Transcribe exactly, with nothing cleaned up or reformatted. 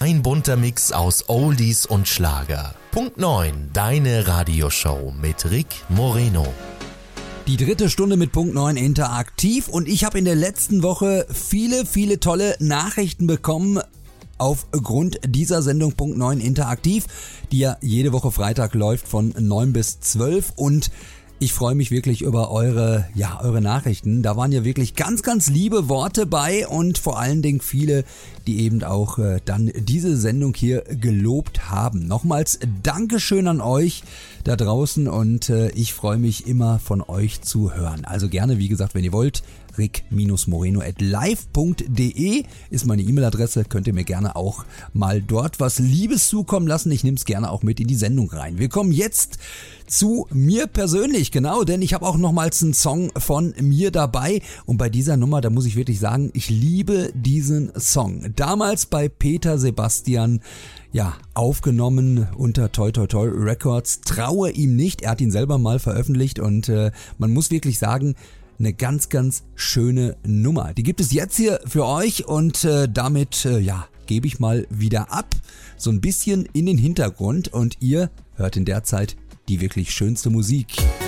Ein bunter Mix aus Oldies und Schlager. Punkt neun, deine Radioshow mit Rick Moreno. Die dritte Stunde mit Punkt neun interaktiv und ich habe in der letzten Woche viele, viele tolle Nachrichten bekommen aufgrund dieser Sendung Punkt neun interaktiv, die ja jede Woche Freitag läuft von neun bis zwölf und ich freue mich wirklich über eure, ja, eure Nachrichten. Da waren ja wirklich ganz, ganz liebe Worte bei und vor allen Dingen viele, die eben auch äh, dann diese Sendung hier gelobt haben. Nochmals Dankeschön an euch da draußen und äh, ich freue mich immer von euch zu hören. Also gerne, wie gesagt, wenn ihr wollt, rick moreno at live punkt de ist meine E-Mail-Adresse. Könnt ihr mir gerne auch mal dort was Liebes zukommen lassen. Ich nehme es gerne auch mit in die Sendung rein. Wir kommen jetzt zu mir persönlich, genau, denn ich habe auch nochmals einen Song von mir dabei und bei dieser Nummer, da muss ich wirklich sagen, ich liebe diesen Song. Damals bei Peter Sebastian, ja, aufgenommen unter Toi Toi Toi Records, traue ihm nicht, er hat ihn selber mal veröffentlicht und äh, man muss wirklich sagen, eine ganz, ganz schöne Nummer. Die gibt es jetzt hier für euch und äh, damit, äh, ja, gebe ich mal wieder ab, so ein bisschen in den Hintergrund und ihr hört in der Zeit die wirklich schönste Musik.